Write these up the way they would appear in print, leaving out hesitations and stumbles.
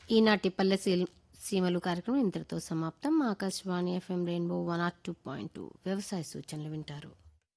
ఈనాటి పల్లె సీమలు కార్యక్రమం ఇంతటితో సమాప్తం. ఆకాశవాణి ఎఫ్ఎం రెయిన్బో 102.2 వ్యవసాయ సూచనలు వింటారు.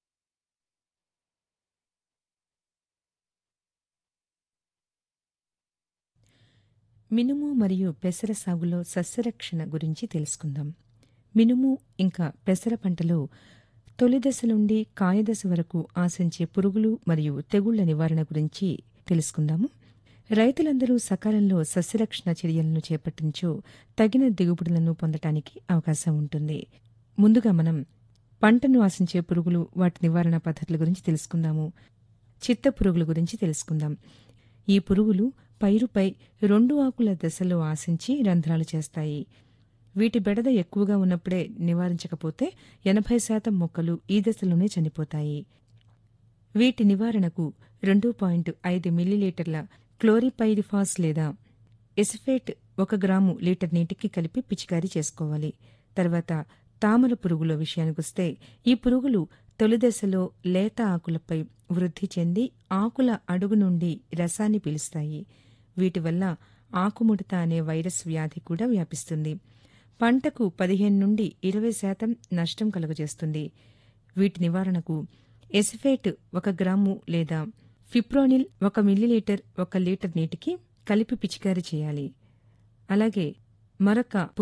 మినుము మరియు పెసర సాగులో సస్యరక్షణ గురించి తెలుసుకుందాం. మినుము ఇంకా పెసర పంటలో తొలి దశ నుండి కాయదశ వరకు ఆశించే పురుగులు మరియు తెగుళ్ల నివారణ గురించి తెలుసుకుందాము. రైతులందరూ సకాలంలో సస్యరక్షణ చర్యలను చేపట్టించో తగిన దిగుబడులను పొందటానికి అవకాశం ఉంటుంది. ముందుగా మనం పంటను ఆశించే పురుగులు, వాటి నివారణ పద్ధతుల గురించి తెలుసుకుందాము. చిత్త పురుగుల గురించి తెలుసుకుందాం. ఈ పురుగులు పైరుపై 2 ఆకుల దశలో ఆశించి రంధ్రాలు చేస్తాయి. వీటి బెడద ఎక్కువగా ఉన్నప్పుడే నివారించకపోతే 80% మొక్కలు ఈ దశలోనే చనిపోతాయి. వీటి నివారణకు 2.5 మిల్లీలీటర్ల క్లోరిపైరిఫాస్ లేదా ఎసిఫేట్ 1 గ్రాము లీటర్ నీటికి కలిపి పిచికారీ చేసుకోవాలి. తర్వాత తామర పురుగుల విషయానికొస్తే ఈ పురుగులు తొలి దశలో లేత ఆకులపై వృద్ధి చెంది ఆకుల అడుగు నుండి రసాన్ని పీలుస్తాయి. వీటి వల్ల ఆకుముడత అనే వైరస్ వ్యాధి కూడా వ్యాపిస్తుంది. పంటకు 15 నుండి 20% నష్టం కలుగజేస్తుంది. వీటి నివారణకు ఎసిఫేట్ 1 గ్రాము లేదా ఫిప్రోనిల్ 1 మిల్లీలీటర్ 1 లీటర్ నీటికి కలిపి పిచికారీ చేయాలి. అలాగే మరొక